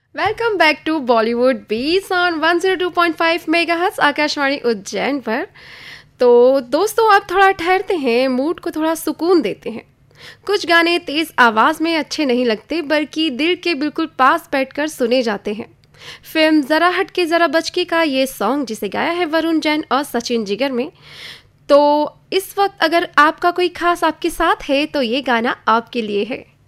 Welcome back to Bollywood बीस on 102.5 megahertz Akashvani Ujjain पर। तो दोस्तों, आप थोड़ा ठहरते हैं, मूड को थोड़ा सुकून देते हैं। कुछ गाने तेज आवाज़ में अच्छे नहीं लगते, बल्कि दिल के बिल्कुल पास बैठकर सुने जाते हैं। फिल्म ज़रा हटके ज़रा बचके का ये सॉन्ग, जिसे गाया है वरुण जैन और सचिन जिगर में। तो इस वक्त अगर आपका कोई खास आपके साथ है तो ये गाना आपके लिए है।